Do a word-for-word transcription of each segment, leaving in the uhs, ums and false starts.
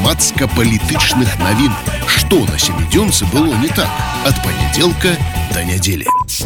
грамадска-палітычных навін. Што на сямідзёнцы было не так ад панядзелка да нядзелі.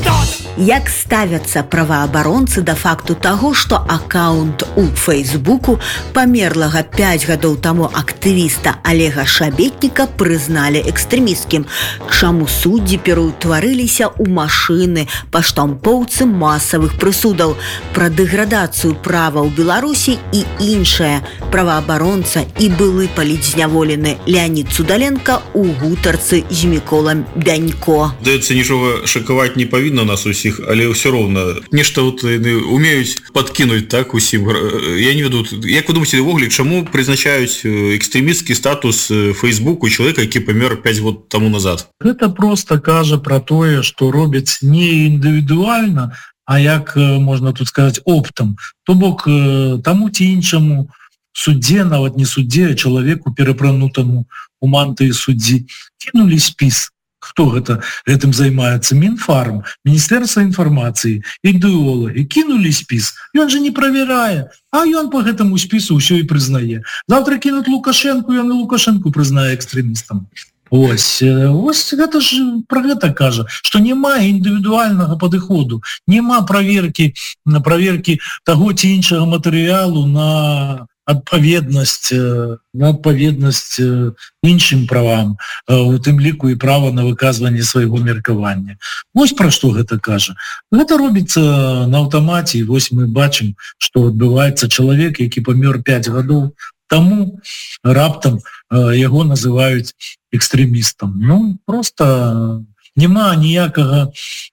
Як ставяцца праваабаронцы да факту таго, што аккаунт у Фейсбуку памерлага пяць гадоў таму актывіста Олега Шабетніка прызналі экстрэмісцкім? Чаму суддзі пераўтварыліся ў машыны па штампоўцы масавых прысудаў? Пра дэградацыю права ў Беларусі і іншае. Праваабаронца і былы палітзняволены Леонид Цудаленко у гутарцы з Міколам Бянько. Даецца, нічога шакаваць не павінна нас усіх, але ўсё роўна нешта вот умеюць падкінуць так усім. Я не веду, як вы думаеце ўвогуле, чаму прызначаюць экстрэмісцкі статус Фейсбуку чалавека, які памёр пяць год таму назад? Гэта просто кажа пра тое, што робяць не індывідуальна, а як можна тут сказаць оптам. То бок таму ці іншаму суддзе, нават не суддзе, а чалавеку перапранутаму у мантыі суддзі кінулі спіс. Хто гэта гэтым займаецца? Мінфарм, Міністэрства інфармацыі, ідэолагі кінулі спіс. Ён жа не правярае, а ён по гэтаму спісу ўсё і прызнае. Завтра кінуць Лукашэнку, ён і Лукашэнку прызнае экстрэмістам. Ось, ось гэта ж пра гэта кажа, што няма індывідуальнага падыходу, няма праверкі, на праверкі таго ці іншага матэрыялу на адпаведнасць, на адпаведнасць іншым правам, у тым ліку і права на выказванне свайго меркавання. Вось пра што гэта кажа. Гэта робіцца на аўтамаце, і вось мы бачым, што адбываецца чалавек, які памёр пяць гадоў таму, раптам яго называюць экстрэмістам. Ну, просто няма ніякага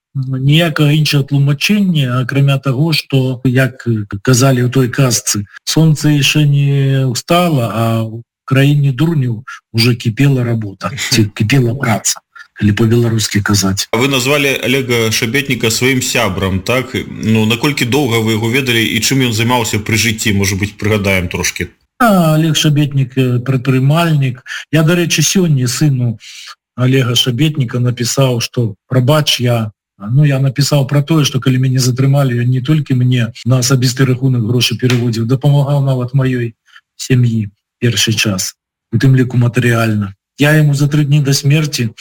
ніякага іншага тлумачэння, акрамя таго, што, як казалі ў той казцы, сонца яшчэ не ўстала, а ў краіне дурняў уже кіпела работа, ці кіпела праца, калі по-беларускі казаць. Вы назвалі Олега Шабетніка сваім сябрам, так? Ну, наколькі доўга вы яго ведалі і чым ён займаўся пры жыцці, можа быць, прыгадаем трошкі? А, Олег Шабетнік прадпрымальнік. Я, дарэчы, сёння сыну Олега Шабетніка напісаў, што прабач, я Ну, я напісаў пра тое, што калі мяне затрымалі, ён не толькі мне на асабісты рахунак грошы пераводзіў, дапамагаў нават маёй сям'і першы час, у тым ліку матэрыяльна. Я яму за тры дні да смерці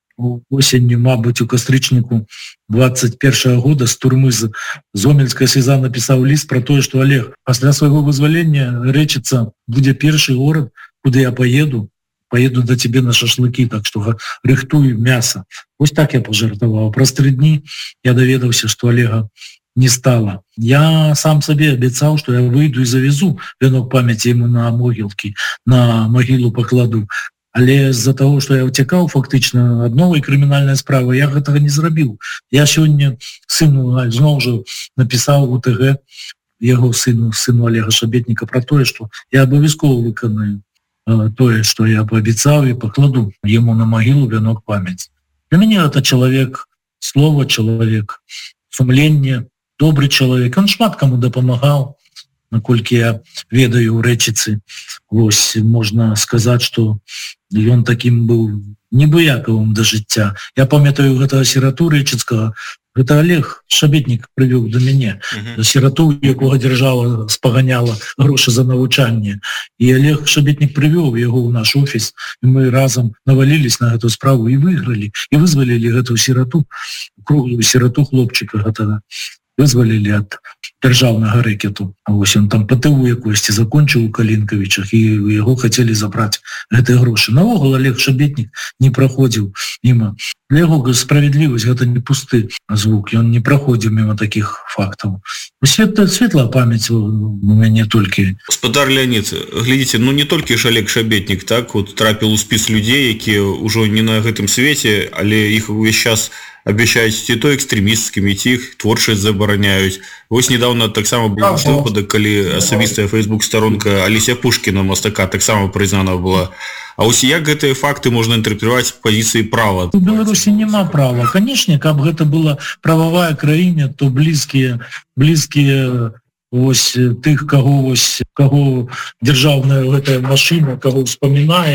осенню, мабыць, у кастрычніку двадцать першага года з турмы з Зомельскай СІЗА напісаў ліст пра тое, што Олег, пасля свайго вызвалення рэчыцца будзе першы горад, куды я паеду, поеду до тебе на шашлыкі, так што рыхтуй мяса. Вось так я пажартаваў. Праз тры дні я даведаўся, што Олега не стала. Я сам сабе абяцаў, што я выйду і завезу вянок памяці яму на могілкі, на магілу пакладу. Але з-за таго, што я ўцякаў фактычна ад новай крымінальнай справы, я гэтага не зрабіў. Я сёння сыну зноў жа напісаў у ТГ яго сыну, сыну Олега Шабетніка пра тое, што я абавязкова выканаю тое, што я паабяцаў, і пакладу яму на магілу вянок памяці. Для мяне гэта чалавек слова, чалавек сумлення, добры чалавек. Ён шмат каму дапамагаў, наколькі я ведаю ў рэчыцы. Вось, можна сказаць, што ён такім быў небыякавым да жыцця. Я памятаю гэтага сірату рэчыцкага. Гэта Олег Шабетнік прывёў да мяне. Uh-huh. Сірату, якога дзяржава спаганяла грошы за навучанне. І Олег Шабетнік прывёў яго ў наш офіс. І мы разам навалілись на гэту справу і выйгралі. І вызвалілі гэту сірату, круглую сірату хлопчыка гэтага. Вызвалілі ад дзяржаўнага рэкету. А вось ён там ПТУ якосці закончыў у Калінкавічах, і яго хацелі забраць гэтыя грошы. Навогул Олег Шабетнік не праходзіў міма. Для яго справядлівасць гэта не пусты звук, ён не праходзіў міма такіх фактаў. Свет, светлая памяць у мяне толькі. Гаспадар Леонид, глядзіце, ну не толькі ж Олег Шабетнік, так, вот трапіў у спіс людзей, якія ўжо не на гэтым свеце, але іх увесь час абяцаюць ці то экстрэмісцкімі, ці іх творчасць забараняюць. Вось недавно таксама быў выпадак, калі асабістая фейсбук-старонка Алеся Пушкіна, мастака, таксама прызнана была. А ось як гэтыя факты можна інтэрпрэтаваць з пазіцыі права? У Беларусі няма права. Канечне, каб гэта была прававая краіна, то блізкія, блізкія ось тых, каго, ось, каго дзяржаўная гэтая машына, каго ўспамінае,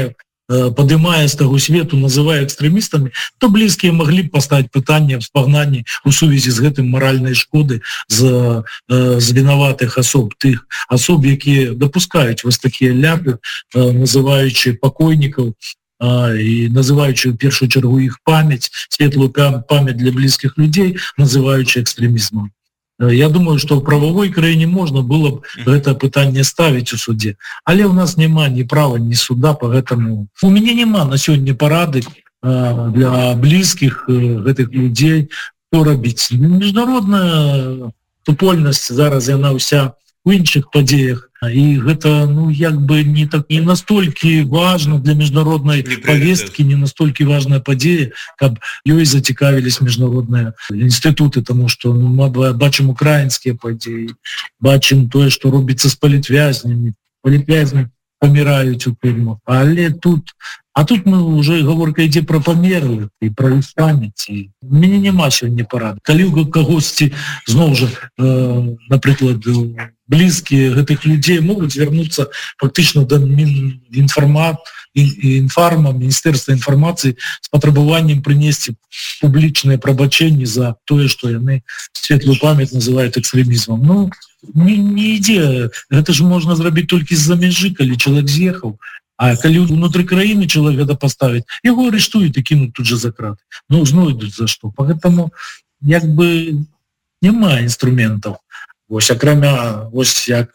падымае з таго свету, называе экстрэмістамі, то блізкія маглі б паставіць пытанне аб спагнанні у сувязі з гэтым маральнай шкоды з, з вінаватых асоб, тых асоб, якія дапускаюць вось такія ляпы, называючы пакойнікаў і называючы ў першую чаргу іх памяць, светлую памяць для блізкіх людзей, называючы экстрэмізмам. Я думаю, што ў прававой краіне можна было б гэта пытанне ставіць у суде, але ў нас няма ні права, ні суда по гэтаму. У мяне няма на сёння парады для блізкіх гэтых людзей, што рабіць. Міжнародная супольнасць зараз яна ўся у іншых падзеях, і гэта ну як бы не так не настолькі важна для міжнароднай повесткі, не настолькі важная падзея, каб ёй зацікавілись міжнародныя інстытуты, тому што ну, мы бачым украінскія падзеі, бачым тое, што робіцца з палітвязнямі, палітвязні паміраюць у тюрьмах, але тут а тут мы уже гаворка ідзе пра памерлых і пра іх памяць. У мяне няма сёння парады. Калі ў кагосьці зноў жа э, напрыклад блізкія гэтых людзей могуць вярнуцца фактычна да інфармат інфарма міністэрства інфармацыі з патрабаваннем прынесці публічныя прабачэнні за тое, што яны светлую памяць называюць экстрэмізмам. Ну не, не ідзе, гэта ж можна зрабіць толькі з-за мяжы, калі чалавек з'ехаў. А калі ўнутры краіны чалавек гэта паставіць, яго арыштуюць і кінуць тут жа за краты. Ну, знойдуць за што. Поэтому як бы няма інструментаў. Вось акрамя вось як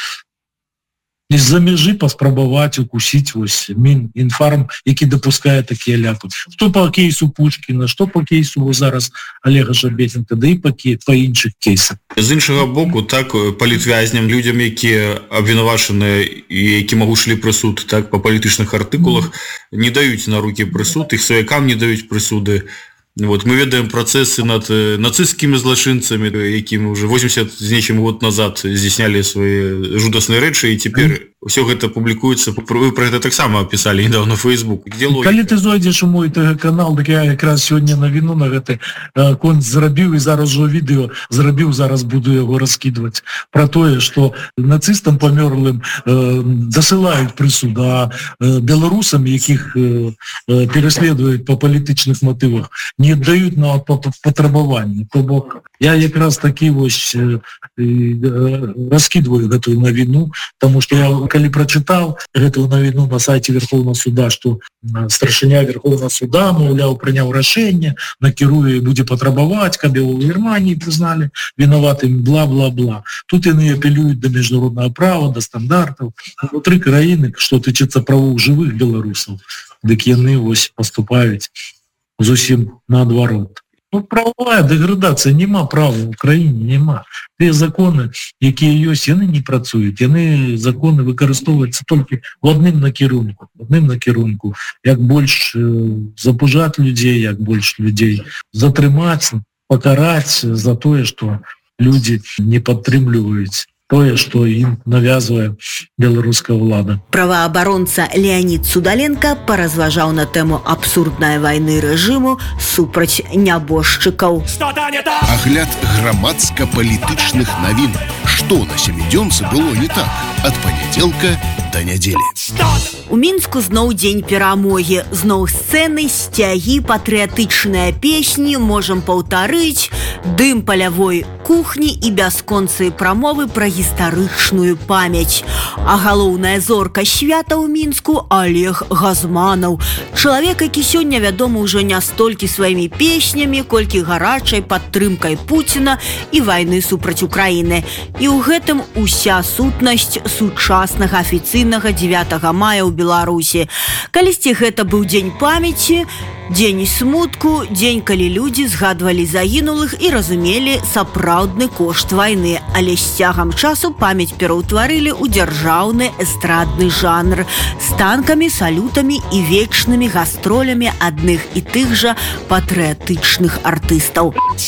з-за мяжы паспрабаваць укусіць вось Мінінфарм, які дапускае такія ляпы. Што па кейсу Пушкіна, што па кейсу зараз Олега Шабетніка, да і па, па іншых кейсах. З іншага боку, так, палітвязням, людзям, якія абвінавачаныя і які магуць прысуд, так, па палітычных артыкулах, не даюць на рукі прысуд, іх сваякам не даюць прысуды. Вот, мы ведаем працэсы над нацысцкімі злачынцамі, якімі уже восемьдесят з нечым год назад здзяйснялі свае жудасныя рэчы, і цяпер ўсё гэта публікуецца. Вы пра гэта таксама пісалі недавно в Facebook. Калі ты зойдзеш у мой канал, так я якраз сёння навіну на гэты конт зрабіў, і зараз ужо відэо зрабіў, зараз буду яго раскідваць, пра тое, што нацыстам памёрлым дасылаюць прысуд, а беларусам, якіх пераследуюць па палітычных матывах, не даюць на патрабаванні. То бок я якраз такі вось раскідваю гэтую навіну, таму што я калі прачытаў гэтую навіну на сайце Верховнага суда, што старшыня Верховнага суда, маўляў, прыняў рашэнне, накіруе і будзе патрабаваць, каб яго ў Германіі прызналі вінаватым, бла-бла-бла. Тут яны апелююць да міжнароднага права, да стандартаў. Унутры краіны, што тычыцца правоў жывых беларусаў, дык яны вось паступаюць зусім наадварот. Ну, правовая дэградацыя, няма права ў краіне, няма. Тыя законы, якія ёсць, яны не працуюць. Яны, законы выкарыстоўваюцца толькі ў адным накірунку. В адным накірунку. Як больш запужаць людзей, як больш людзей затрымаць, пакараць за тое, што людзі не падтрымліваюць тое, што ім навязвае беларуская ўлада. Праваабаронца Леонид Судаленко паразважаў на тэму абсурднай вайны рэжыму супраць нябожчыкаў. Агляд грамадска-палітычных навін. Што на сямідзёнцы было не так? Ад панядзелка да нядзелі. У Мінску зноў дзень перамогі. Зноў сцэны, сцягі, патрыятычныя песні, можам паўтарыць, дым палявой кухні і бясконцыя прамовы пра гістарычную памяць. А галоўная зорка свята ў Мінску Олег Газманаў. Чалавек, які сёння вядомы ўжо не столькі сваімі песнямі, колькі гарачай падтрымкай Пуціна і вайны супраць Украіны. І ў гэтым уся сутнасць сучаснага афіцыйнага дзевятага мая ў Беларусі. Калісьці гэта быў дзень памяці, дзень смутку, дзень, калі людзі згадвалі загінулых і разумелі сапраўдны кошт вайны, але з цягам часу памяць пераўтварылі ў дзяржаўны эстрадны жанр з танкамі, салютамі і вечнымі гастролямі адных і тых жа патрыятычных артыстаў.